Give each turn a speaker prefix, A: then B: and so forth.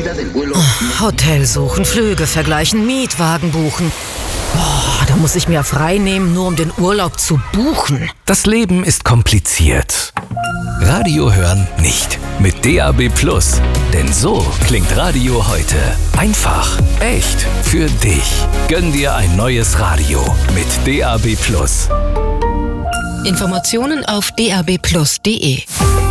A: Hotel suchen, Flüge vergleichen, Mietwagen buchen. Da muss ich mir frei nehmen, nur um den Urlaub zu buchen.
B: Das Leben ist kompliziert. Radio hören nicht. Mit DAB+. Denn so klingt Radio heute. Einfach, echt, für dich. Gönn dir ein neues Radio mit DAB+.
A: Informationen auf dabplus.de.